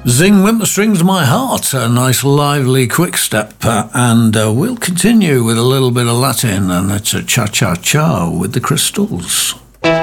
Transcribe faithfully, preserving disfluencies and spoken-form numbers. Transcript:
Zing with the strings of my heart, a nice lively quick step, uh, and uh, we'll continue with a little bit of Latin, and it's a cha-cha-cha with the Crystals.